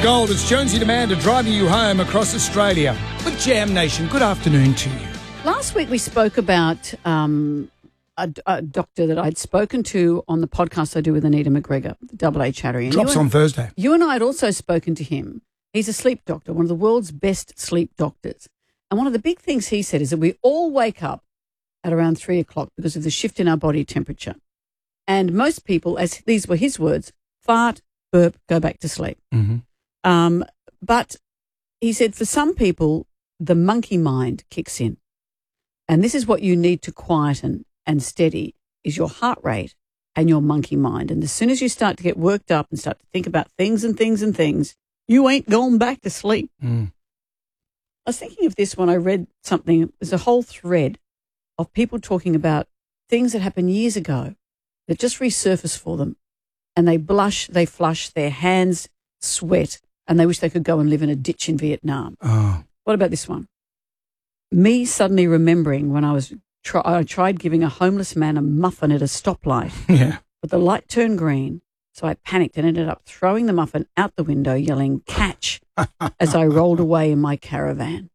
Gold, it's Jonesy and Amanda driving you home across Australia with Jam Nation. Good afternoon to you. Last week we spoke about a doctor that I'd spoken to on the podcast I do with Anita McGregor, the Double A Chattery. Drops on Thursday. You and I had also spoken to him. He's a sleep doctor, one of the world's best sleep doctors. And one of the big things he said is that we all wake up at around 3 o'clock because of the shift in our body temperature. And most people, as these were his words, fart, burp, go back to sleep. Mm-hmm. But he said for some people, the monkey mind kicks in. And this is what you need to quieten and steady is your heart rate and your monkey mind. And as soon as you start to get worked up and start to think about things, you ain't going back to sleep. Mm. I was thinking of this when I read something. There's a whole thread of people talking about things that happened years ago that just resurface for them. And they blush, they flush, their hands sweat, and they wish they could go and live in a ditch in Vietnam. Oh. What about this one? Me suddenly remembering when I tried giving a homeless man a muffin at a stoplight. Yeah. But the light turned green, so I panicked and ended up throwing the muffin out the window, yelling, "Catch," as I rolled away in my caravan.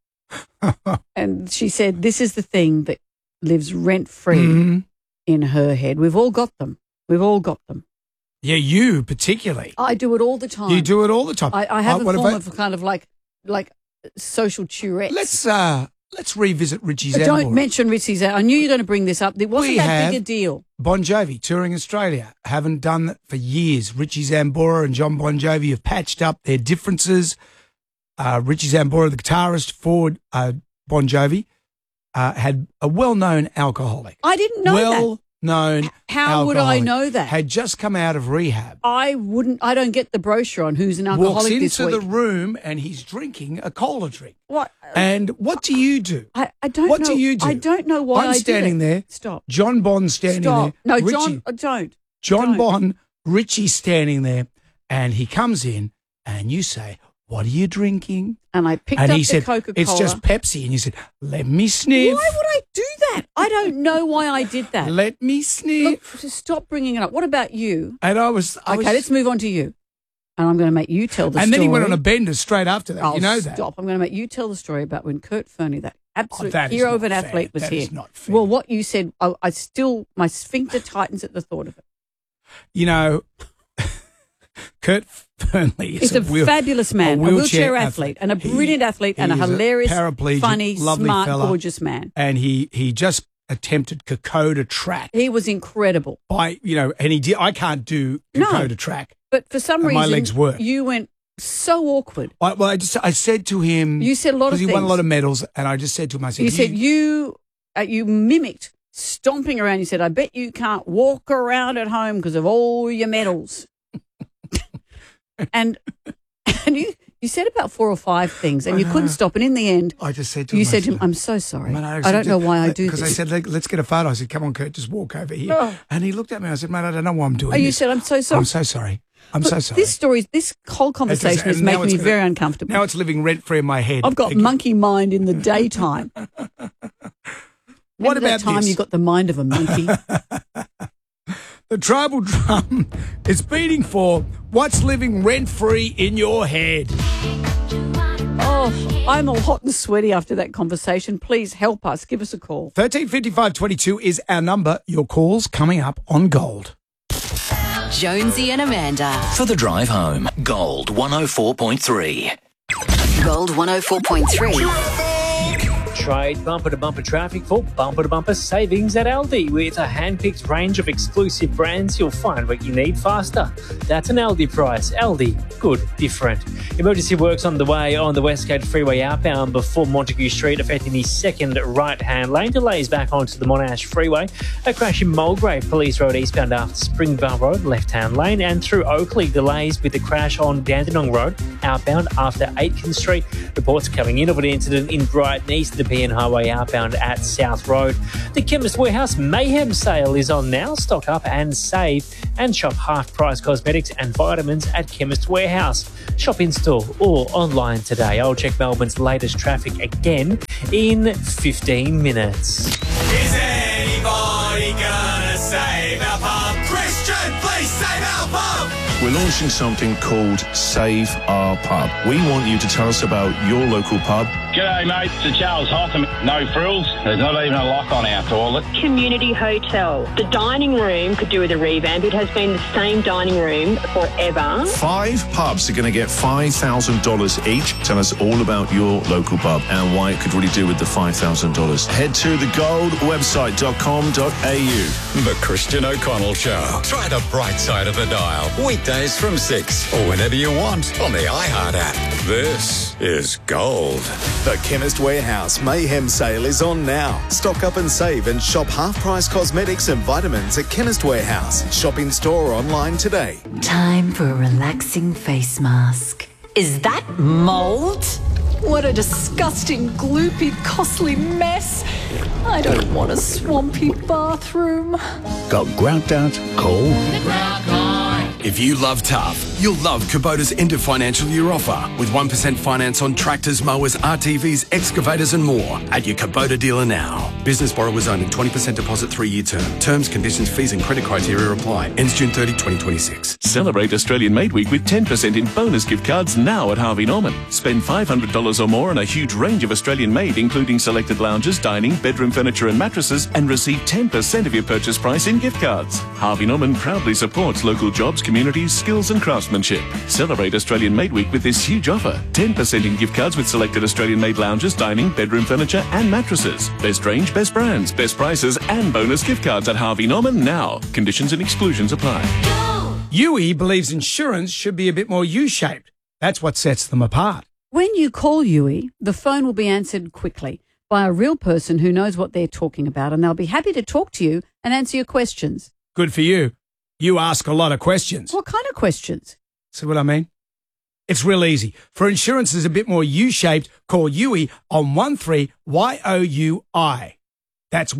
And she said, this is the thing that lives rent-free in her head. We've all got them. We've all got them. Yeah, you particularly. I do it all the time. You do it all the time. I have a form of kind of like social Tourette. Let's revisit Richie Zambora. Don't mention Richie Zambora. I knew you were going to bring this up. It wasn't that big a deal. Bon Jovi touring Australia. Haven't done that for years. Richie Zambora and John Bon Jovi have patched up their differences. Richie Zambora, the guitarist for Bon Jovi, had a well-known alcoholic. I didn't know that. Known. How would I know that? Had just come out of rehab. I don't get the brochure on who's an alcoholic this week. Walks into the room and he's drinking a cola drink. What? And what do you do? I don't know. What do you do? I don't know why I'm standing there. Stop. John Bond standing there. No, Richie, John, don't. John Bond, Richie standing there, and he comes in and you say, "What are you drinking?" And I picked and up he the said, Coca-Cola. "It's just Pepsi." And you said, "Let me sniff." Why would I do that? I don't know why I did that. Let me sniff. Look, just stop bringing it up. What about you? And I was let's move on to you. And I'm going to make you tell the story. And then he went on a bender straight after that. You know that. Stop. I'm going to make you tell the story about when Kurt Fernie, that absolute that hero of an athlete, was here. That is not fair. Well, what you said, my sphincter tightens at the thought of it. You know, Kurt Fearnley is a fabulous man, a wheelchair athlete, and a brilliant athlete, and a hilarious, funny, smart, fella, gorgeous man. And he just attempted Kokoda track. He was incredible. And he did. I can't do Kokoda track. But for some reason, my legs work. You went so awkward. I said to him, you said a lot of things. Because he won a lot of medals, and I just said to him, I said, you mimicked stomping around. You said, "I bet you can't walk around at home because of all your medals." and you said about 4 or 5 things, and you couldn't stop. And in the end, I just said to him, you said to him, "I'm so sorry. I don't know why I do this." Because I said, "Let's get a photo." I said, "Come on, Kurt, just walk over here." Oh. And he looked at me. I said, "Mate, I don't know why I'm doing this." You said, "I'm so sorry." I'm so sorry. I'm so sorry. This whole conversation is making me very uncomfortable. Now it's living rent-free in my head. I've got monkey mind in the daytime. What about that time this? you got the mind of a monkey? The tribal drum is beating for what's living rent-free in your head. Oh, I'm all hot and sweaty after that conversation. Please help us. Give us a call. 135522 is our number. Your call's coming up on Gold. Jonesy and Amanda. For the drive home, Gold 104.3. Gold 104.3. Trade bumper-to-bumper traffic for bumper-to-bumper savings at Aldi. With a hand-picked range of exclusive brands, you'll find what you need faster. That's an Aldi price. Aldi, good, different. Emergency works on the way on the Westgate Freeway outbound before Montague Street, affecting the second right-hand lane. Delays back onto the Monash Freeway. A crash in Mulgrave, Police Road eastbound after Springvale Road, left-hand lane. And through Oakley, delays with the crash on Dandenong Road, outbound after Aitken Street. Reports coming in of an incident in Brighton East, the PN Highway outbound at South Road. The Chemist Warehouse Mayhem sale is on now. Stock up and save and shop half-price cosmetics and vitamins at Chemist Warehouse. Shop in-store or online today. I'll check Melbourne's latest traffic again in 15 minutes. Is anybody gonna save our pub? Christian, please save our pub! We're launching something called Save Our Star Pub. We want you to tell us about your local pub. G'day mate, it's Charles Hotham. No frills, there's not even a lock on our toilet. Community Hotel. The dining room could do with a revamp. It has been the same dining room forever. 5 pubs are going to get $5,000 each. Tell us all about your local pub and why it could really do with the $5,000. Head to thegoldwebsite.com.au. The Christian O'Connell Show. Try the bright side of the dial. Weekdays from 6 or whenever you want on the iHeart app. This is Gold. The Chemist Warehouse Mayhem Sale is on now. Stock up and save and shop half-price cosmetics and vitamins at Chemist Warehouse. Shop in store or online today. Time for a relaxing face mask. Is that mould? What a disgusting, gloopy, costly mess. I don't want a swampy bathroom. Got grout out? Cool. If you love tough, you'll love Kubota's end of financial year offer with 1% finance on tractors, mowers, RTVs, excavators and more at your Kubota dealer now. Business borrowers only, 20% deposit 3-year term. Terms, conditions, fees and credit criteria apply. Ends June 30, 2026. Celebrate Australian Made Week with 10% in bonus gift cards now at Harvey Norman. Spend $500 or more on a huge range of Australian made, including selected lounges, dining, bedroom furniture and mattresses, and receive 10% of your purchase price in gift cards. Harvey Norman proudly supports local jobs, communities, skills and craftsmanship. Celebrate Australian Made Week with this huge offer. 10% in gift cards with selected Australian made lounges, dining, bedroom furniture and mattresses. Best range, best brands, best prices and bonus gift cards at Harvey Norman now. Conditions and exclusions apply. Yui believes insurance should be a bit more U-shaped. That's what sets them apart. When you call Yui, the phone will be answered quickly by a real person who knows what they're talking about, and they'll be happy to talk to you and answer your questions. Good for you. You ask a lot of questions. What kind of questions? See what I mean? It's real easy. For insurance is a bit more U-shaped, call Yui on 13YOUI. That's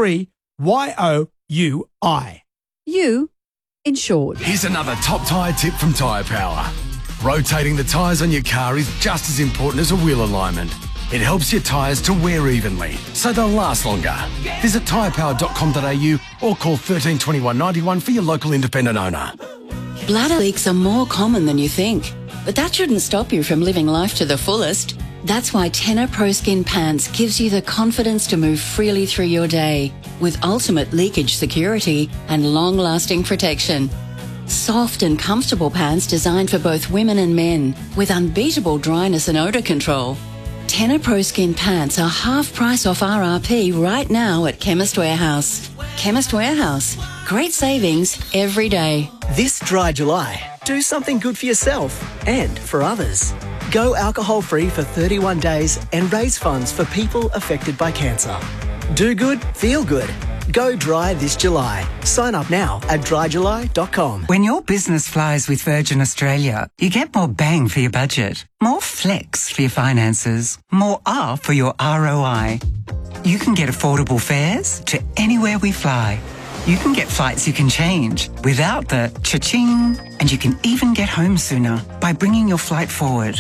13YOUI. You insured. Here's another top tyre tip from Tyre Power. Rotating the tyres on your car is just as important as a wheel alignment. It helps your tyres to wear evenly, so they'll last longer. Visit tyrepower.com.au or call 13 21 91 for your local independent owner. Bladder leaks are more common than you think, but that shouldn't stop you from living life to the fullest. That's why Tenor Pro Skin Pants gives you the confidence to move freely through your day with ultimate leakage security and long-lasting protection. Soft and comfortable pants designed for both women and men with unbeatable dryness and odour control. Tenor Pro Skin Pants are half price off RRP right now at Chemist Warehouse. Chemist Warehouse. Great savings every day. This dry July, do something good for yourself and for others. Go alcohol-free for 31 days and raise funds for people affected by cancer. Do good, feel good. Go dry this July. Sign up now at dryjuly.com. When your business flies with Virgin Australia, you get more bang for your budget, more flex for your finances, more R for your ROI. You can get affordable fares to anywhere we fly. You can get flights you can change without the cha-ching, and you can even get home sooner by bringing your flight forward.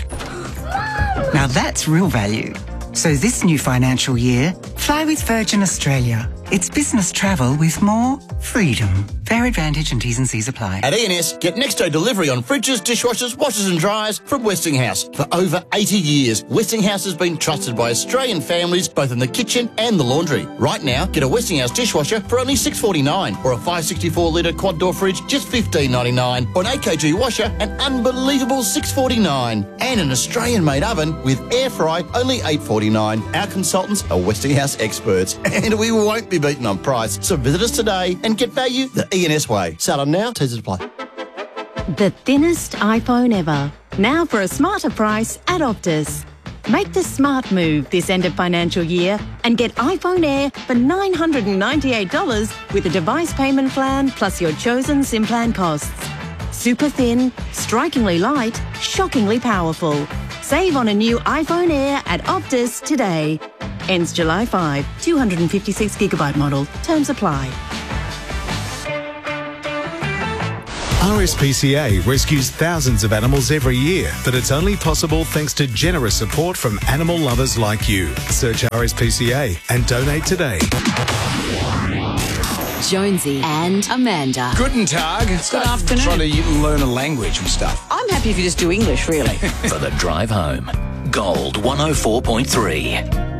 Now that's real value. So this new financial year, fly with Virgin Australia. It's business travel with more freedom. Fair advantage and T's and C's apply. At E&S, get next day delivery on fridges, dishwashers, washers and dryers from Westinghouse. For over 80 years, Westinghouse has been trusted by Australian families both in the kitchen and the laundry. Right now, get a Westinghouse dishwasher for only $6.49 or a 564-litre quad door fridge just $15.99 or an 8kg washer an unbelievable $6.49 and an Australian-made oven with air fry only $8.49. Our consultants are Westinghouse experts and we won't be beaten on price. So visit us today and get value the E&S way. Sell on now, T's apply. The thinnest iPhone ever. Now for a smarter price at Optus. Make the smart move this end of financial year and get iPhone Air for $998 with a device payment plan plus your chosen SIM plan costs. Super thin, strikingly light, shockingly powerful. Save on a new iPhone Air at Optus today. Ends July 5, 256GB model. Terms apply. RSPCA rescues thousands of animals every year, but it's only possible thanks to generous support from animal lovers like you. Search RSPCA and donate today. Jonesy and Amanda. Guten Tag. Good afternoon. Trying to learn a language and stuff. I'm happy if you just do English, really. For the drive home. Gold 104.3.